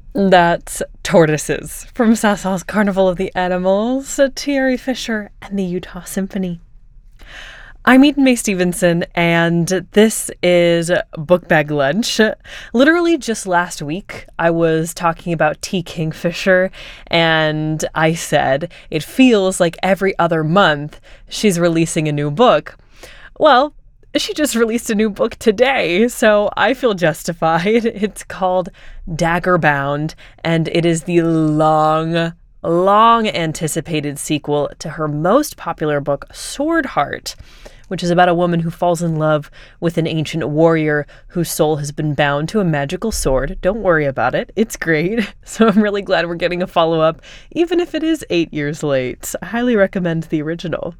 That's Tortoises from Sasol's Carnival of the Animals, Thierry Fisher, and the Utah Symphony. I'm Eden Mae Stevenson, and this is Book Bag Lunch. Literally just last week, I was talking about T. Kingfisher, and I said it feels like every other month she's releasing a new book. Well, she just released a new book today, so I feel justified. It's called Daggerbound, and it is the long anticipated sequel to her most popular book, Swordheart, which is about a woman who falls in love with an ancient warrior whose soul has been bound to a magical sword. Don't worry about it. It's great. So I'm really glad we're getting a follow-up, even if it is 8 years late. I highly recommend the original.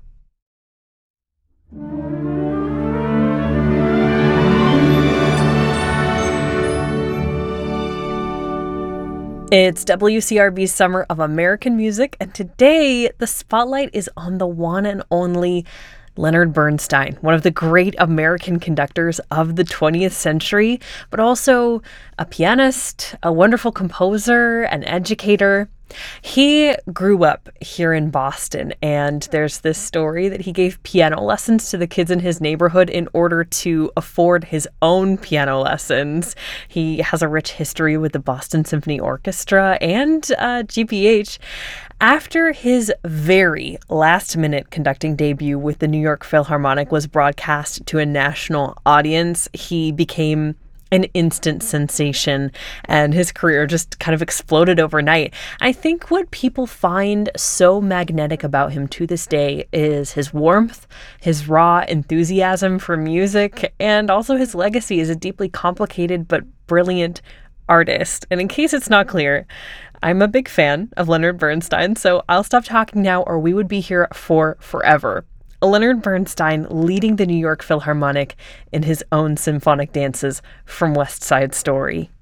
It's WCRB's Summer of American Music, and today the spotlight is on the one and only Leonard Bernstein, one of the great American conductors of the 20th century, but also a pianist, a wonderful composer, an educator. He grew up here in Boston, and there's this story that he gave piano lessons to the kids in his neighborhood in order to afford his own piano lessons. He has a rich history with the Boston Symphony Orchestra and GPH. After his very last-minute conducting debut with the New York Philharmonic was broadcast to a national audience, he became an instant sensation, and his career just kind of exploded overnight. I think what people find so magnetic about him to this day is his warmth, his raw enthusiasm for music, and also his legacy as a deeply complicated but brilliant artist. And in case it's not clear, I'm a big fan of Leonard Bernstein, so I'll stop talking now or we would be here for forever. Leonard Bernstein leading the New York Philharmonic in his own symphonic dances from West Side Story.